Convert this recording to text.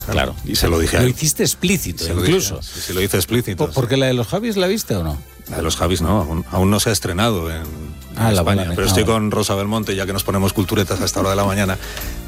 Claro. Y se lo dije a él. Lo hiciste explícito, incluso. Sí, lo hice explícito. ¿Porque la de los Javis la viste o no? La de los Javis no, aún no se ha estrenado en España. Pero estoy con Rosa Belmonte, ya que nos ponemos culturetas a esta hora de la mañana,